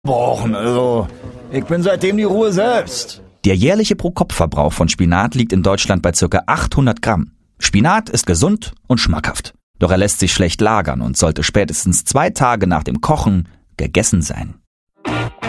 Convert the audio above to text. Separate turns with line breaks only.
abgebrochen, also ich bin seitdem die Ruhe selbst.
Der jährliche Pro-Kopf-Verbrauch von Spinat liegt in Deutschland bei ca. 800 Gramm. Spinat ist gesund und schmackhaft. Doch er lässt sich schlecht lagern und sollte spätestens 2 Tage nach dem Kochen gegessen sein.